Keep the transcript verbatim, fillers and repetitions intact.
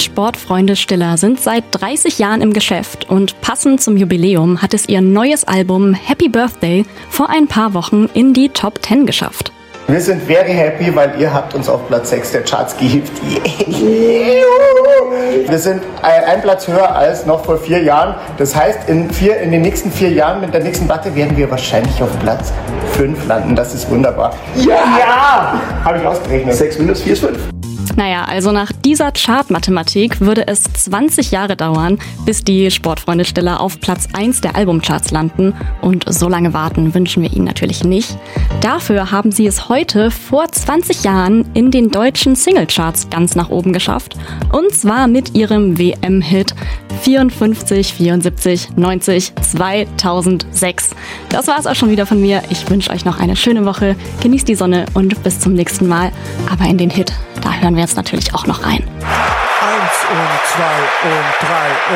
Sportfreunde Stiller sind seit dreißig Jahren im Geschäft und passend zum Jubiläum hat es ihr neues Album Happy Birthday vor ein paar Wochen in die Top zehn geschafft. Wir sind very happy, weil ihr habt uns auf Platz sechs der Charts gehievt. Wir sind ein Platz höher als noch vor vier Jahren. Das heißt, in, vier, in den nächsten vier Jahren mit der nächsten Platte werden wir wahrscheinlich auf Platz fünf landen. Das ist wunderbar. Ja! Ja! Habe ich ausgerechnet. sechs minus vier ist fünf. Naja, also nach dieser Chart-Mathematik würde es zwanzig Jahre dauern, bis die Sportfreunde Stiller auf Platz eins der Albumcharts landen. Und so lange warten wünschen wir ihnen natürlich nicht. Dafür haben sie es heute vor zwanzig Jahren in den deutschen Singlecharts ganz nach oben geschafft. Und zwar mit ihrem W M-Hit vierundfünfzig, vierundsiebzig, neunzig, zweitausendsechs. Das war's auch schon wieder von mir. Ich wünsche euch noch eine schöne Woche. Genießt die Sonne und bis zum nächsten Mal. Aber in den Hit, da hören wir jetzt natürlich auch noch rein. Eins und zwei und drei und